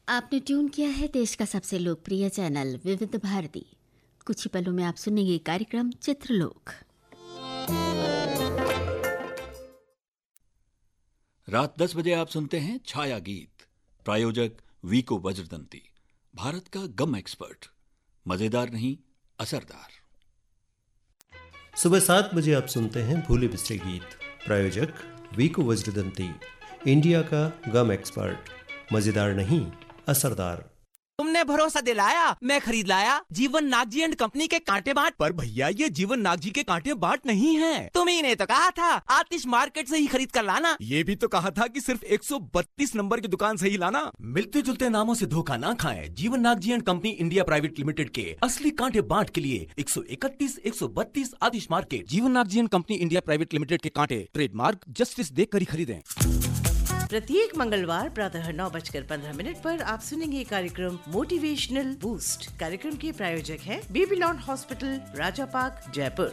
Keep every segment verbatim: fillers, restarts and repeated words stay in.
आपने ट्यून किया है देश का सबसे लोकप्रिय चैनल विविध भारती। कुछ ही पलों में आप सुनेंगे कार्यक्रम चित्रलोक। रात दस बजे आप सुनते हैं छाया गीत। प्रायोजक वीको वज्रदंती, भारत का गम एक्सपर्ट। मजेदार नहीं, असरदार। सुबह सात बजे आप सुनते हैं भूले बिसरे गीत। प्रायोजक वीको वज्रदंती, इंडिया का गम एक्सपर्ट। मजेदार नहीं, असरदार। तुमने भरोसा दिलाया, मैं खरीद लाया जीवन नागजी एंड कंपनी के कांटे बाट। पर भैया ये जीवन नागजी के कांटे बाट नहीं है। तुम्ही ने तो कहा था आतिश मार्केट से ही खरीद कर लाना। ये भी तो कहा था कि सिर्फ एक सौ बत्तीस नंबर की दुकान से ही लाना। मिलते जुलते नामों से धोखा ना खाएं। जीवन Nagji and company India private limited के असली कांटे बाट के लिए एक सौ इकतीस, एक सौ बत्तीस आतिश मार्केट। जीवन Nagji and company India private limited के कांटे ट्रेडमार्क जस्टिस देख कर ही खरीदें। प्रत्येक मंगलवार प्रातः नौ बजकर पंद्रह मिनट पर आप सुनेंगे कार्यक्रम मोटिवेशनल बूस्ट। कार्यक्रम के प्रायोजक हैं बेबीलोन हॉस्पिटल, राजापाक, जयपुर।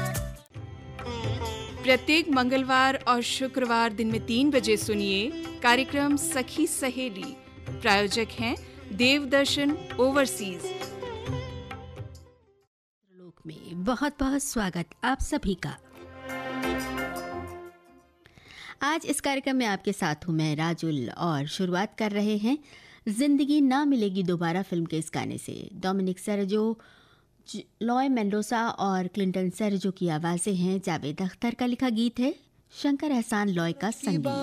प्रत्येक मंगलवार और शुक्रवार दिन में तीन बजे सुनिए कार्यक्रम सखी सहेली। प्रायोजक हैं देवदर्शन ओवरसीज। लोक में बहुत बहुत स्वागत आप सभी का। आज इस कार्यक्रम में आपके साथ हूँ मैं राजुल और शुरुआत कर रहे हैं जिंदगी ना मिलेगी दोबारा फिल्म के इस गाने से। डोमिनिक सेरेजो, लॉय मेंडोसा और क्लिंटन सेरेजो की आवाज़ें हैं। जावेद अख्तर का लिखा गीत है, शंकर एहसान लॉय का संगीत।